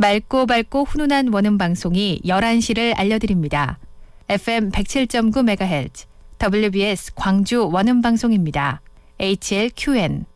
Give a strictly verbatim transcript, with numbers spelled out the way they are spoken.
맑고 밝고 훈훈한 원음 방송이 열한 시를 알려드립니다. 에프엠 백칠 점 구 메가헤르츠 더블유비에스 광주 원음 방송입니다. 에이치엘큐엔